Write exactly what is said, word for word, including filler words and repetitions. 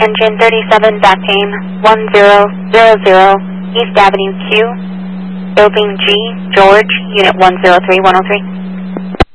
Engine thirty-seven, back aim, one zero zero zero, East Avenue Q, building G, George, unit one zero three one oh three.